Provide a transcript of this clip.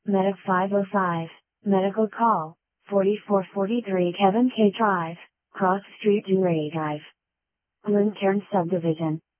Medic 505, Medical Call, 4443 Kevin K Drive, Cross Street Duray Drive. Glencairn Subdivision.